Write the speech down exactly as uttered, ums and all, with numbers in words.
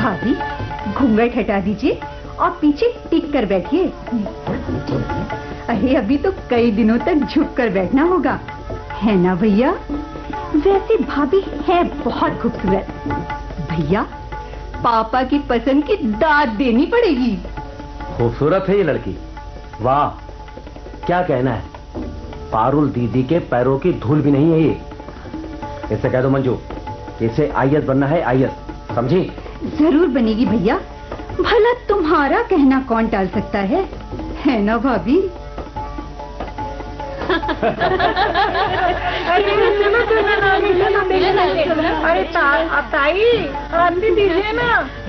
भाभी घूंघट हटा दीजिए और पीछे टिक कर बैठिए। अरे अभी तो कई दिनों तक झुक कर बैठना होगा, है ना भैया? वैसे भाभी है बहुत खूबसूरत। भैया पापा की पसंद की दाद देनी पड़ेगी। खूबसूरत है ये लड़की, वाह क्या कहना है। पारुल दीदी के पैरों की धूल भी नहीं है ये। इसे कह दो मंजू, इसे आई ए एस बनना है, आई ए एस, समझी? जरूर बनेगी भैया, भला तुम्हारा कहना कौन टाल सकता है, है ना भाभी? अरे ताई आरती दीजिए ना।